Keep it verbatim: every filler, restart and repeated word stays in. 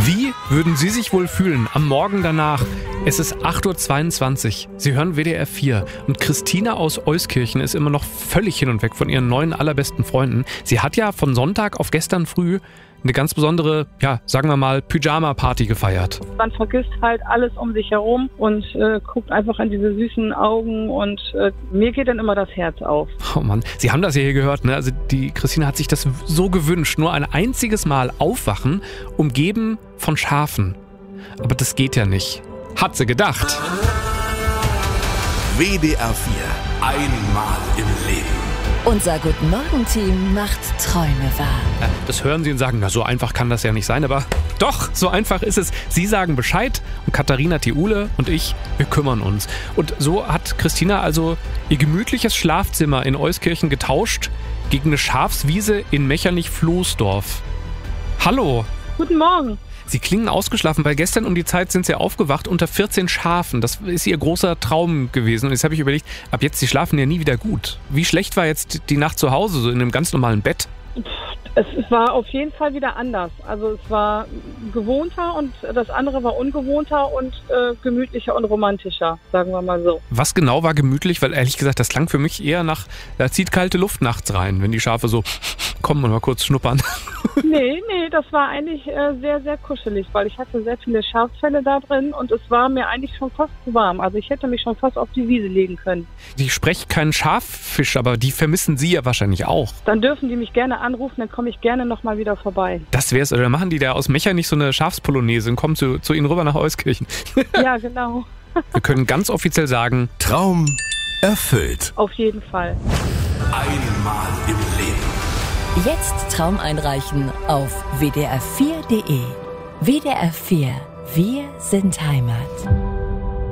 Wie würden Sie sich wohl fühlen am Morgen danach? Es ist acht Uhr zweiundzwanzig. Sie hören W D R vier und Christina aus Euskirchen ist immer noch völlig hin und weg von ihren neuen allerbesten Freunden. Sie hat ja von Sonntag auf gestern früh eine ganz besondere, ja, sagen wir mal, Pyjama-Party gefeiert. Man vergisst halt alles um sich herum und äh, guckt einfach in diese süßen Augen und äh, mir geht dann immer das Herz auf. Oh Mann, Sie haben das ja hier gehört, ne? Also die Christina hat sich das so gewünscht, nur ein einziges Mal aufwachen, umgeben von Schafen. Aber das geht ja nicht. Hat sie gedacht. W D R vier. Einmal im Leben. Unser Guten-Morgen-Team macht Träume wahr. Das hören Sie und sagen, na so einfach kann das ja nicht sein, aber doch, so einfach ist es. Sie sagen Bescheid und Katharina Thiule und ich, wir kümmern uns. Und so hat Christina also ihr gemütliches Schlafzimmer in Euskirchen getauscht gegen eine Schafswiese in Mechernich-Floßdorf. Hallo. Guten Morgen. Sie klingen ausgeschlafen, weil gestern um die Zeit sind Sie aufgewacht unter vierzehn Schafen. Das ist Ihr großer Traum gewesen. Und jetzt habe ich überlegt, ab jetzt, Sie schlafen ja nie wieder gut. Wie schlecht war jetzt die Nacht zu Hause, so in einem ganz normalen Bett? Es war auf jeden Fall wieder anders. Also es war gewohnter und das andere war ungewohnter und äh, gemütlicher und romantischer, sagen wir mal so. Was genau war gemütlich? Weil ehrlich gesagt, das klang für mich eher nach, da zieht kalte Luft nachts rein, wenn die Schafe so kommen und mal kurz schnuppern. Nee, nee, das war eigentlich äh, sehr, sehr kuschelig, weil ich hatte sehr viele Schafsfelle da drin und es war mir eigentlich schon fast zu warm. Also ich hätte mich schon fast auf die Wiese legen können. Ich spreche keinen Schaffisch, aber die vermissen Sie ja wahrscheinlich auch. Dann dürfen die mich gerne anrufen, dann komme ich gerne nochmal wieder vorbei. Das wär's, oder machen die da aus Mechernich so eine Schafspolonaise und kommen zu, zu Ihnen rüber nach Euskirchen. Ja, genau. Wir können ganz offiziell sagen, Traum erfüllt. Auf jeden Fall. Einmal im Leben. Jetzt Traum einreichen auf w d r vier punkt d e. W D R vier. Wir sind Heimat.